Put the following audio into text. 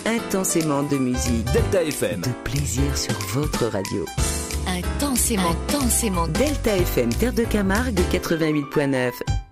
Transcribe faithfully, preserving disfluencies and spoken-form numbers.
intensément de musique. Delta F M. De plaisir sur votre radio. Intensément, intensément. Delta F M, Terre de Camargue, quatre-vingt-huit virgule neuf.